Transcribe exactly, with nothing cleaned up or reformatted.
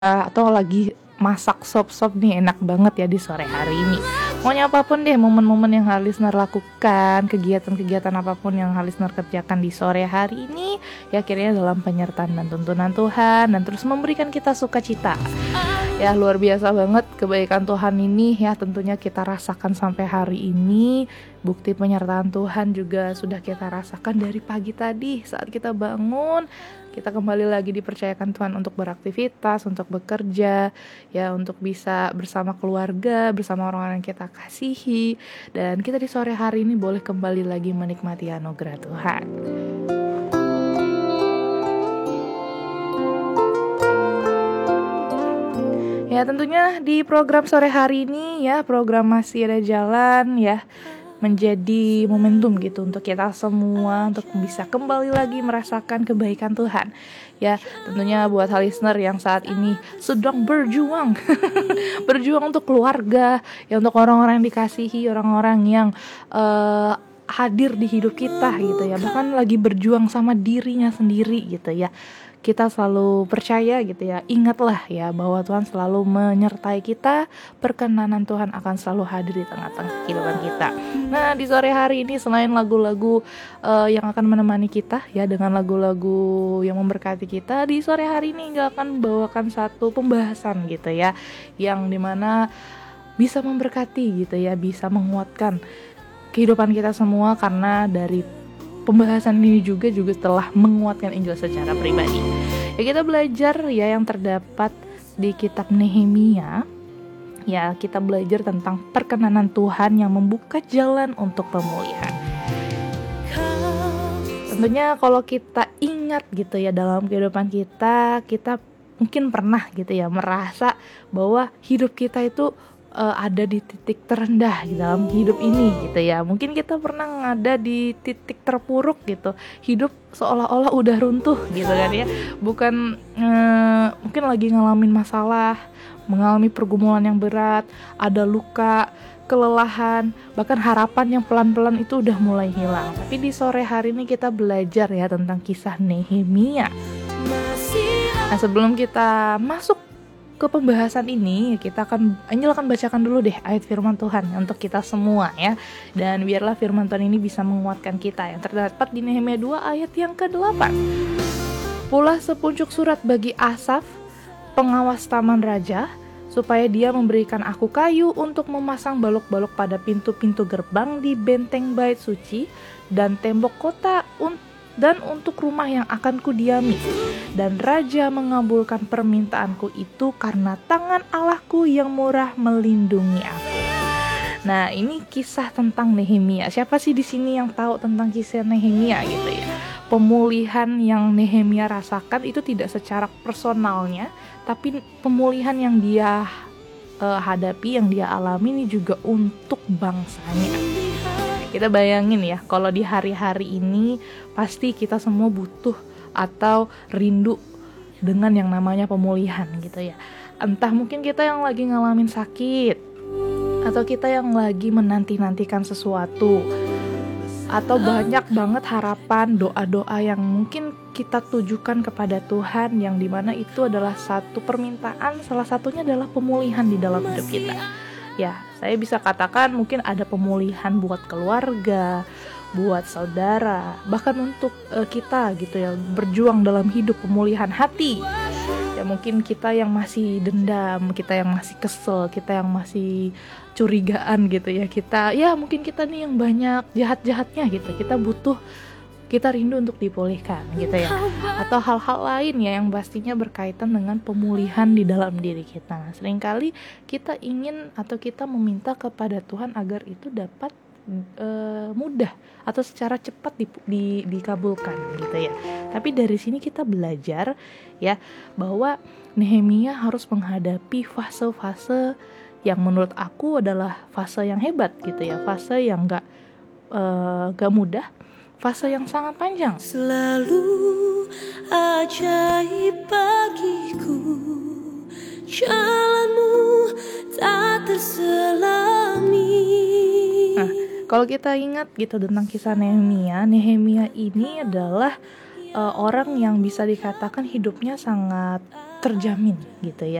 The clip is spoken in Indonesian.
Atau lagi masak sop-sop nih enak banget ya di sore hari ini. Pokoknya apapun deh momen-momen yang hal listener lakukan, kegiatan-kegiatan apapun yang hal listener kerjakan di sore hari ini, ya akhirnya dalam penyertaan dan tuntunan Tuhan dan terus memberikan kita sukacita. Ya luar biasa banget kebaikan Tuhan ini ya, tentunya kita rasakan sampai hari ini. Bukti penyertaan Tuhan juga sudah kita rasakan dari pagi tadi saat kita bangun. Kita kembali lagi dipercayakan Tuhan untuk beraktivitas, untuk bekerja, ya untuk bisa bersama keluarga, bersama orang-orang yang kita kasihi. Dan kita di sore hari ini boleh kembali lagi menikmati anugerah Tuhan. Ya tentunya di program sore hari ini ya, program Masih Ada Jalan ya, menjadi momentum gitu untuk kita semua untuk bisa kembali lagi merasakan kebaikan Tuhan. Ya, tentunya buat hal listener yang saat ini sedang berjuang berjuang untuk keluarga, ya untuk orang-orang yang dikasihi, orang-orang yang uh, hadir di hidup kita gitu ya, bahkan lagi berjuang sama dirinya sendiri gitu ya. Kita selalu percaya gitu ya, ingatlah ya bahwa Tuhan selalu menyertai kita, perkenanan Tuhan akan selalu hadir di tengah-tengah kehidupan kita. Nah di sore hari ini selain lagu-lagu uh, yang akan menemani kita ya, dengan lagu-lagu yang memberkati kita, di sore hari ini juga akan membawakan satu pembahasan gitu ya, yang dimana bisa memberkati gitu ya, bisa menguatkan kehidupan kita semua, karena dari pembahasan ini juga juga telah menguatkan Injil secara pribadi. Ya kita belajar ya yang terdapat di kitab Nehemia. Ya kita belajar tentang perkenanan Tuhan yang membuka jalan untuk pemulihan. Tentunya kalau kita ingat gitu ya dalam kehidupan kita, kita mungkin pernah gitu ya merasa bahwa hidup kita itu Uh, ada di titik terendah di dalam hidup ini gitu ya. Mungkin kita pernah ada di titik terpuruk gitu, hidup seolah-olah udah runtuh gitu kan ya. Bukan uh, mungkin lagi ngalamin masalah, mengalami pergumulan yang berat, ada luka, kelelahan, bahkan harapan yang pelan-pelan itu udah mulai hilang. Tapi di sore hari ini kita belajar ya tentang kisah Nehemia. Nah sebelum kita masuk ke pembahasan ini, kita akan Angel akan bacakan dulu deh ayat firman Tuhan untuk kita semua ya. Dan biarlah firman Tuhan ini bisa menguatkan kita, yang terdapat di Nehemia dua ayat yang kedelapan. Pula sepucuk surat bagi Asaf, pengawas taman raja, supaya dia memberikan aku kayu untuk memasang balok-balok pada pintu-pintu gerbang di benteng bait suci dan tembok kota untuk dan untuk rumah yang akan kudiami. Dan raja mengabulkan permintaanku itu karena tangan Allahku yang murah melindungi aku. Nah, ini kisah tentang Nehemia. Siapa sih di sini yang tahu tentang kisah Nehemia gitu ya? Pemulihan yang Nehemia rasakan itu tidak secara personalnya, tapi pemulihan yang dia uh, hadapi, yang dia alami ini juga untuk bangsanya. Kita bayangin ya, kalau di hari-hari ini pasti kita semua butuh atau rindu dengan yang namanya pemulihan gitu ya. Entah mungkin kita yang lagi ngalamin sakit, atau kita yang lagi menanti-nantikan sesuatu, atau banyak banget harapan, doa-doa yang mungkin kita tujukan kepada Tuhan, yang dimana itu adalah satu permintaan, salah satunya adalah pemulihan di dalam hidup kita. Ya, saya bisa katakan mungkin ada pemulihan buat keluarga, buat saudara, bahkan untuk uh, kita gitu ya, berjuang dalam hidup, pemulihan hati. Ya mungkin kita yang masih dendam, kita yang masih kesel, kita yang masih curigaan gitu ya, kita ya mungkin kita nih yang banyak jahat-jahatnya gitu, kita butuh, kita rindu untuk dipulihkan gitu ya. Atau hal-hal lain ya yang pastinya berkaitan dengan pemulihan di dalam diri kita. Nah, seringkali kita ingin atau kita meminta kepada Tuhan agar itu dapat e, mudah atau secara cepat di, di, dikabulkan gitu ya. Tapi dari sini kita belajar ya bahwa Nehemia harus menghadapi fase-fase yang menurut aku adalah fase yang hebat gitu ya. Fase yang gak, e, gak mudah, fase yang sangat panjang. Selalu ajaib bagiku, jalanmu tak terselami. Nah, kalau kita ingat gitu tentang kisah Nehemia, Nehemia ini adalah uh, orang yang bisa dikatakan hidupnya sangat terjamin gitu ya.